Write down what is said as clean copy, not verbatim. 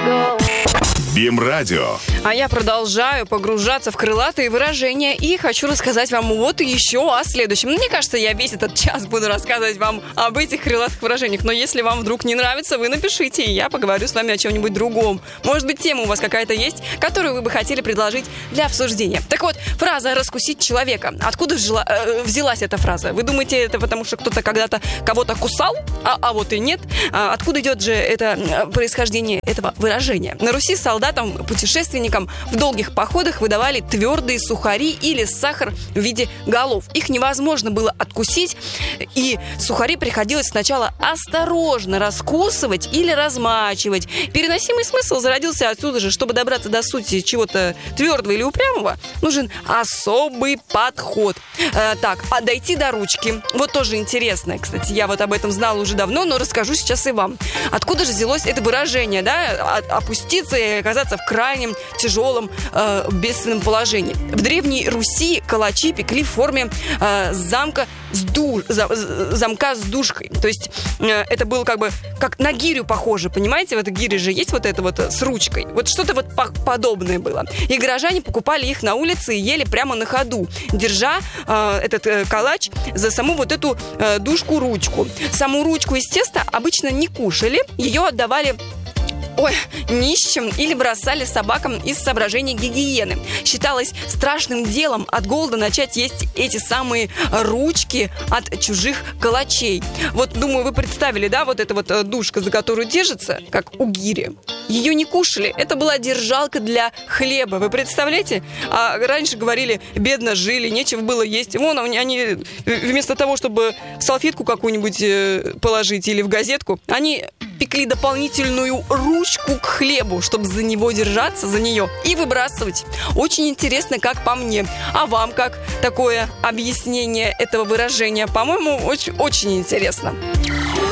БИМ-радио. А я продолжаю погружаться в крылатые выражения и хочу рассказать вам вот еще о следующем. Мне кажется, я весь этот час буду рассказывать вам об этих крылатых выражениях, но если вам вдруг не нравится, вы напишите, и я поговорю с вами о чем-нибудь другом. Может быть, тема у вас какая-то есть, которую вы бы хотели предложить для обсуждения. Так вот, фраза «раскусить человека». Откуда взялась эта фраза? Вы думаете, это потому что кто-то когда-то кого-то кусал? А вот и нет. Откуда идет же это происхождение этого выражения? На Руси солдатам, путешественникам в долгих походах выдавали твердые сухари или сахар в виде голов. Их невозможно было откусить, и сухари приходилось сначала осторожно раскусывать или размачивать. Переносимый смысл зародился отсюда же. Чтобы добраться до сути чего-то твердого или упрямого, нужен особый подход. А дойти до ручки. Вот тоже интересно. Кстати, я вот об этом знала уже давно, но расскажу сейчас и вам. Откуда же взялось это выражение, да? Опуститься и оказаться в крайнем тяжелом бедственном положении. В Древней Руси калачи пекли в форме замка с дужкой. То есть это было как на гирю похоже, понимаете? В этой гире же есть вот это вот с ручкой. Вот что-то вот подобное было. И горожане покупали их на улице и ели прямо на ходу, держа этот калач за саму вот эту дужку-ручку. Саму ручку из теста обычно не кушали, ее отдавали нищим или бросали собакам из соображений гигиены. Считалось страшным делом от голода начать есть эти самые ручки от чужих калачей. Вот, думаю, вы представили, да, вот эта вот душка, за которую держится, как у гири. Ее не кушали. Это была держалка для хлеба. Вы представляете? А раньше говорили, бедно жили, нечего было есть. Вон они вместо того, чтобы в салфетку какую-нибудь положить или в газетку, они пекли дополнительную ручку к хлебу, чтобы за него держаться, за нее, и выбрасывать. Очень интересно, как по мне. А вам как такое объяснение этого выражения? По-моему, очень, очень интересно.